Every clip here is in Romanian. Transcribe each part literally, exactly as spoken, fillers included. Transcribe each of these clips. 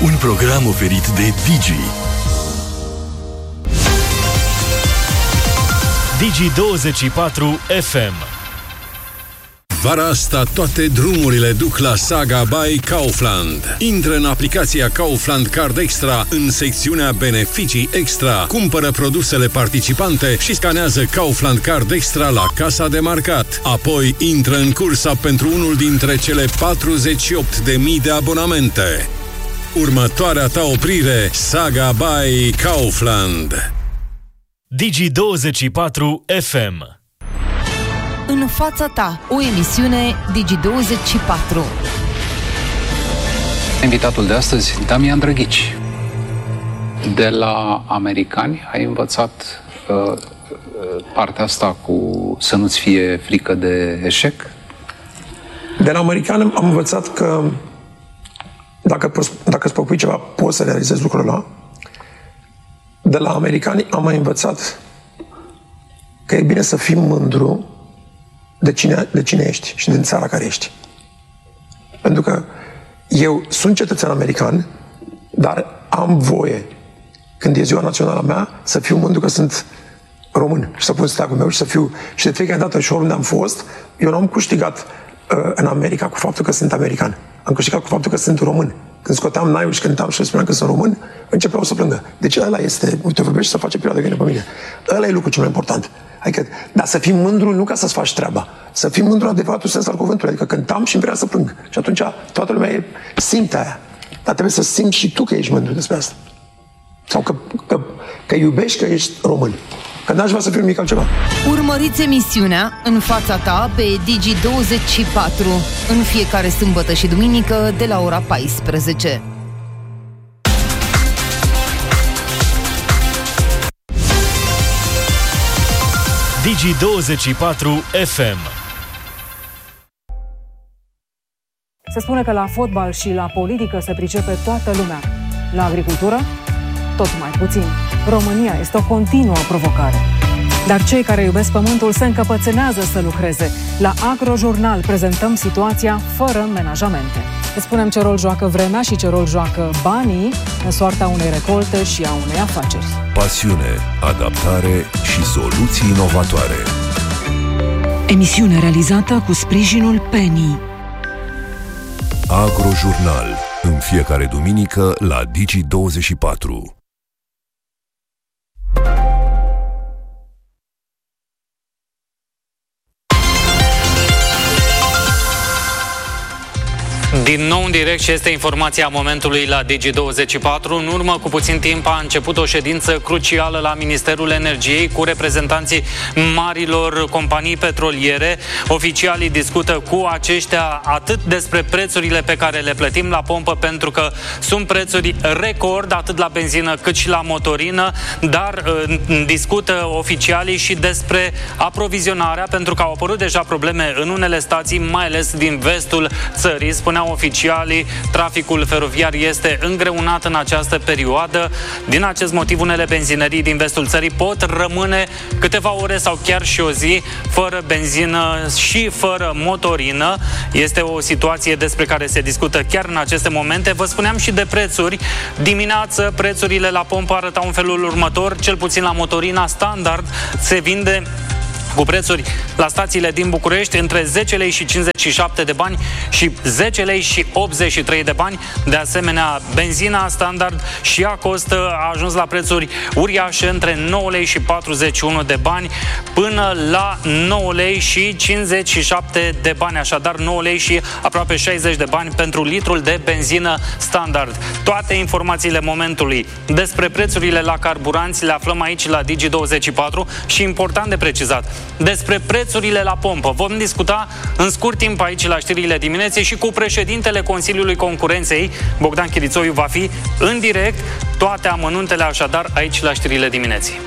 Un program oferit de Digi. Digi douăzeci și patru F M. Vara asta toate drumurile duc la Saga by Kaufland. Intră în aplicația Kaufland Card Extra în secțiunea Beneficii Extra. Cumpără produsele participante și scanează Kaufland Card Extra la casa de marcat. Apoi intră în cursa pentru unul dintre cele patruzeci și opt de mii de abonamente. Următoarea ta oprire, Saga by Kaufland. Digi douăzeci și patru F M. În fața ta, o emisiune Digi douăzeci și patru. Invitatul de astăzi, Damian Drăghici. De la americani ai învățat uh, partea asta cu să nu-ți fie frică de eșec? De la americani am învățat că dacă, dacă îți propui ceva, poți să realizezi lucrul ăla. De la americani am mai învățat că e bine să fii mândru de cine, de cine ești și din țara care ești. Pentru că eu sunt cetățean american, dar am voie, când e ziua națională mea, să fiu mândru că sunt român și să pun steagul meu și să fiu... Și de fiecare dată și oriunde am fost, eu nu am câștigat uh, în America cu faptul că sunt american. Am câștigat cu faptul că sunt român. Când scoteam naiul și cântam și spuneam că sunt român, începeau să plângă. Deci ăla este, uite, vorbești să face perioada gândire pe mine. Ăla e lucrul cel mai important. Adică, dar să fii mândru nu ca să-ți faci treaba. Să fii mândru adevăratul sens al cuvântului. Adică cântam și îmi vrea să plâng. Și atunci toată lumea e, simte aia. Dar trebuie să simți și tu că ești mândru despre asta. Sau că, că, că iubești că ești român. Că n-aș vrea să fiu nimic altceva. Urmăriți emisiunea În fața ta pe Digi douăzeci și patru în fiecare sâmbătă și duminică de la ora paisprezece. Digi douăzeci și patru F M. Se spune că la fotbal și la politică se pricepe toată lumea. La agricultură? Tot mai puțin. România este o continuă provocare. Dar cei care iubesc pământul se încăpățânează să lucreze. La Agrojurnal prezentăm situația fără menajamente. Îți spunem ce rol joacă vremea și ce rol joacă banii în soarta unei recolte și a unei afaceri. Pasiune, adaptare și soluții inovatoare. Emisiune realizată cu sprijinul Penny. Agrojurnal, în fiecare duminică la Digi douăzeci și patru. Din nou în direct și este informația momentului la Digi douăzeci și patru. În urmă cu puțin timp a început o ședință crucială la Ministerul Energiei cu reprezentanții marilor companii petroliere. Oficialii discută cu aceștia atât despre prețurile pe care le plătim la pompă, pentru că sunt prețuri record atât la benzină cât și la motorină, dar uh, discută oficialii și despre aprovizionarea, pentru că au apărut deja probleme în unele stații, mai ales din vestul țării. Spuneau oficialii, traficul feroviar este îngreunat în această perioadă. Din acest motiv, unele benzinării din vestul țării pot rămâne câteva ore sau chiar și o zi fără benzină și fără motorină. Este o situație despre care se discută chiar în aceste momente. Vă spuneam și de prețuri. Dimineață, prețurile la pompă arătau în felul următor, cel puțin la motorina standard se vinde cu prețuri la stațiile din București între zece lei și cincizeci și șapte de bani și zece lei și optzeci și trei de bani. De asemenea, benzina standard și ea costă, a ajuns la prețuri uriașe între nouă lei și patruzeci și unu de bani până la nouă lei și cincizeci și șapte de bani, așadar nouă lei și aproape șaizeci de bani pentru litrul de benzină standard. Toate informațiile momentului despre prețurile la carburanți le aflăm aici la Digi douăzeci și patru și important de precizat, despre prețurile la pompă vom discuta în scurt timp aici la știrile dimineții și cu președintele Consiliului Concurenței, Bogdan Chirițoiu, va fi în direct. Toate amănuntele așadar aici la știrile dimineții.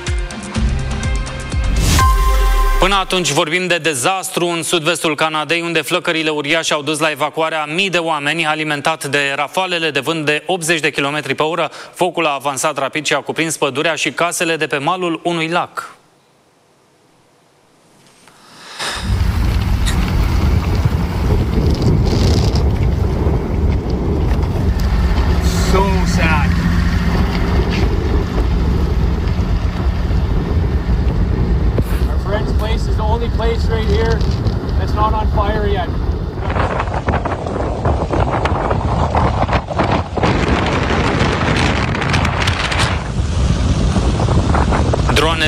Până atunci vorbim de dezastru în sud-vestul Canadei, unde flăcările uriașe au dus la evacuarea mii de oameni, alimentat de rafalele de vânt de optzeci de kilometri pe oră. Focul a avansat rapid și a cuprins pădurea și casele de pe malul unui lac. So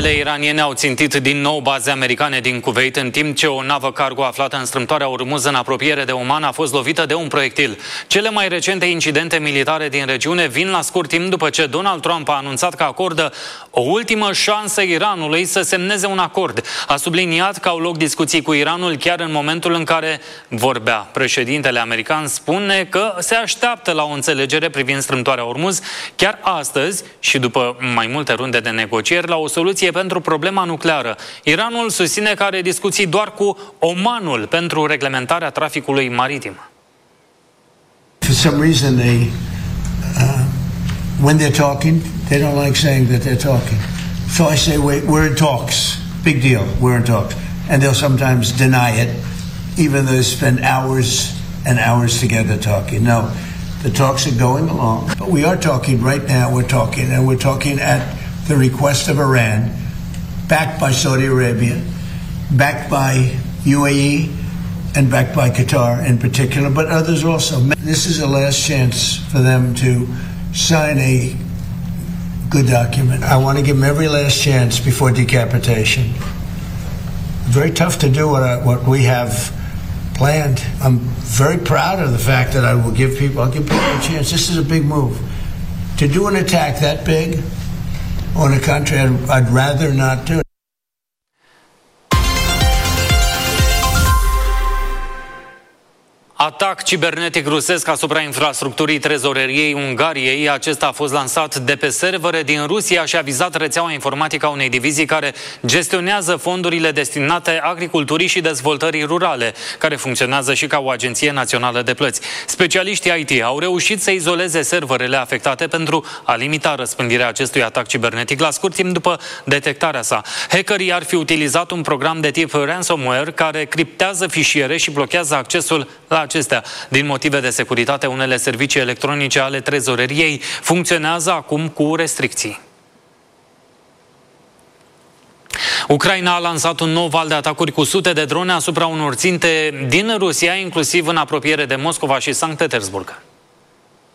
Dronele iraniene au țintit din nou baze americane din Kuwait, în timp ce o navă cargo aflată în strâmtoarea Ormuz în apropiere de Oman a fost lovită de un proiectil. Cele mai recente incidente militare din regiune vin la scurt timp după ce Donald Trump a anunțat că acordă o ultimă șansă Iranului să semneze un acord. A subliniat că au loc discuții cu Iranul chiar în momentul în care vorbea. Președintele american spune că se așteaptă la o înțelegere privind strâmtoarea Ormuz chiar astăzi și după mai multe runde de negocieri la o soluție pentru problema nucleară. Iranul susține că are discuții doar cu Omanul pentru reglementarea traficului maritim. For some reason they uh, when they're talking, they don't like saying that they're talking. So I say wait, we're in talks. Big deal. We're in talks. And they'll sometimes deny it even though they spend hours and hours together talking. No. The talks are going along, but we are talking right now. We're talking, and we're talking at the request of Iran, backed by Saudi Arabia, backed by U A E, and backed by Qatar in particular, but others also. This is the last chance for them to sign a good document. I want to give them every last chance before decapitation. Very tough to do what, I, what we have planned. I'm very proud of the fact that I will give people, I'll give people a chance. This is a big move. To do an attack that big on a country, I'd, I'd rather not do it. Atac cibernetic rusesc asupra infrastructurii trezoreriei Ungariei. Acesta a fost lansat de pe servere din Rusia și a vizat rețeaua informatică a unei divizii care gestionează fondurile destinate agriculturii și dezvoltării rurale, care funcționează și ca o agenție națională de plăți. Specialiștii I T au reușit să izoleze serverele afectate pentru a limita răspândirea acestui atac cibernetic la scurt timp după detectarea sa. Hackerii ar fi utilizat un program de tip ransomware care criptează fișiere și blochează accesul la acestea. Din motive de securitate, unele servicii electronice ale trezoreriei funcționează acum cu restricții. Ucraina a lansat un nou val de atacuri cu sute de drone asupra unor ținte din Rusia, inclusiv în apropiere de Moscova și Sankt Petersburg.